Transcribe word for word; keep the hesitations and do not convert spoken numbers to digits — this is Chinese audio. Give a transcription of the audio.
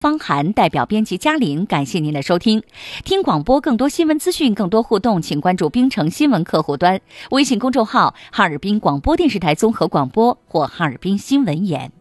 方涵代表编辑嘉玲，感谢您的收听。听广播更多新闻资讯，更多互动，请关注冰城新闻客户端、微信公众号哈尔滨广播电视台综合广播或哈尔滨新闻眼。